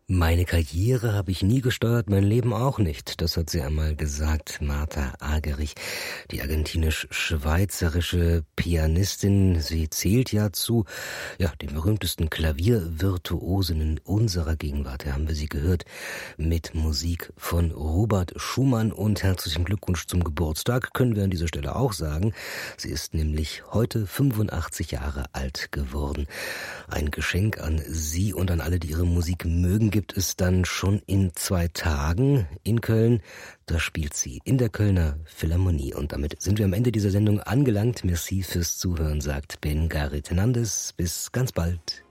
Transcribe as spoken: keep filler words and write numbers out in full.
Meine Karriere habe ich nie gesteuert, mein Leben auch nicht. Das hat sie einmal gesagt, Martha Argerich, die argentinisch-schweizerische Pianistin. Sie zählt ja zu ja, den berühmtesten Klaviervirtuosinnen unserer Gegenwart. Da haben wir sie gehört mit Musik von Robert Schumann. Und herzlichen Glückwunsch zum Geburtstag, können wir an dieser Stelle auch sagen. Sie ist nämlich heute fünfundachtzig Jahre alt geworden. Ein Geschenk an Sie und an alle, die ihre Musik mögen, gibt es dann schon in zwei Tagen in Köln. Da spielt sie in der Kölner Philharmonie. Und damit sind wir am Ende dieser Sendung angelangt. Merci fürs Zuhören, sagt Ben Garrit Hernandez. Bis ganz bald.